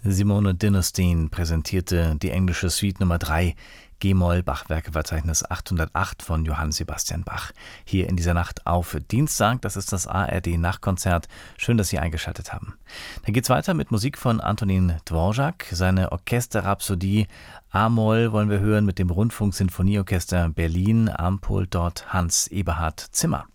Simone Dinnerstein präsentierte die englische Suite Nummer 3, G-Moll, Bachwerkeverzeichnis 808 von Johann Sebastian Bach. Hier in dieser Nacht auf Dienstag, das ist das ARD-Nachtkonzert. Schön, dass Sie eingeschaltet haben. Dann geht's weiter mit Musik von Antonin Dvorak. Seine Orchesterrhapsodie A-Moll wollen wir hören mit dem Rundfunk-Sinfonieorchester Berlin, am Pult dort Hans Eberhard Zimmer.